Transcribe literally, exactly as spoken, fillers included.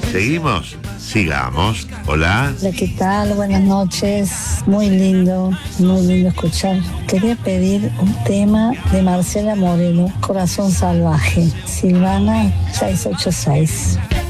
¿Seguimos? Sigamos. Hola. Hola, ¿qué tal? Buenas noches. Muy lindo, muy lindo escuchar. Quería pedir un tema de Marcela Morelo, Corazón Salvaje. Silvana seiscientos ochenta y seis.